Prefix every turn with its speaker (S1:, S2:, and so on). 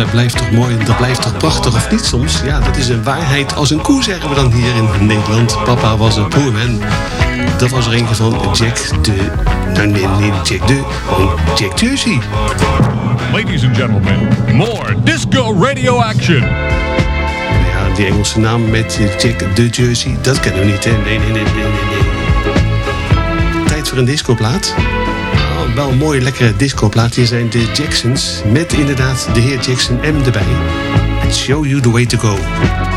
S1: Dat blijft toch mooi, dat blijft toch prachtig, of niet soms? Ja, dat is een waarheid als een koe, zeggen we dan hier in Nederland. Papa was een poorman. Dat was er eentje van Jack de... Nou, nee, Jack de... Jack Jersey.
S2: Ladies and gentlemen, more disco radio action.
S1: Ja, die Engelse naam met Jack de Jersey, dat kennen we niet, hè? Nee. Tijd voor een discoplaat. Oh, wel een mooie, lekkere discoplaat. Hier zijn de Jacksons met inderdaad de heer Jackson M erbij. Let's show you the way to go.